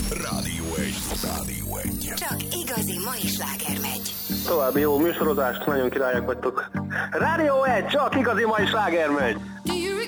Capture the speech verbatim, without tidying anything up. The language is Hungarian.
Rádió egy. Rádió egy. Csak igazi mai sláger megy. További jó műsorozást, nagyon királyak vagytok. Rádió egy, csak igazi mai sláger megy.